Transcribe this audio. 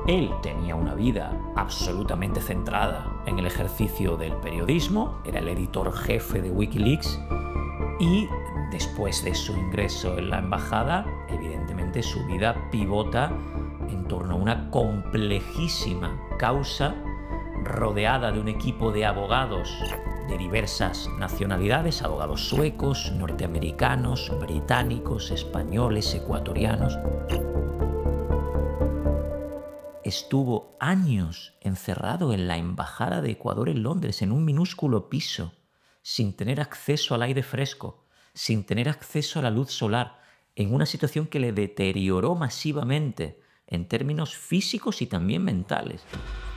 Él tenía una vida absolutamente centrada en el ejercicio del periodismo, era el editor jefe de Wikileaks y después de su ingreso en la embajada, evidentemente su vida pivota en torno a una complejísima causa rodeada de un equipo de abogados de diversas nacionalidades, abogados suecos, norteamericanos, británicos, españoles, ecuatorianos. Estuvo años encerrado en la Embajada de Ecuador en Londres, en un minúsculo piso, sin tener acceso al aire fresco, sin tener acceso a la luz solar, en una situación que le deterioró masivamente en términos físicos y también mentales.